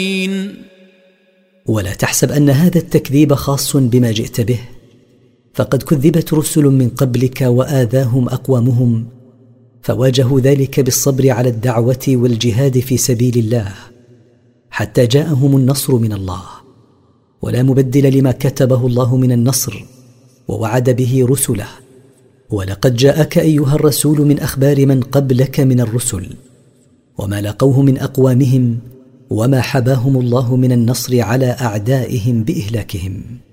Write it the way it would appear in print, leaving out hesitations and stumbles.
ولا تحسب أن هذا التكذيب خاص بما جئت به، فقد كذبت رسل من قبلك وآذاهم أقوامهم، فواجهوا ذلك بالصبر على الدعوة والجهاد في سبيل الله حتى جاءهم النصر من الله، ولا مبدل لما كتبه الله من النصر ووعد به رسله. ولقد جاءك أيها الرسول من أخبار من قبلك من الرسل وما لقوه من أقوامهم وما حباهم الله من النصر على أعدائهم بإهلاكهم.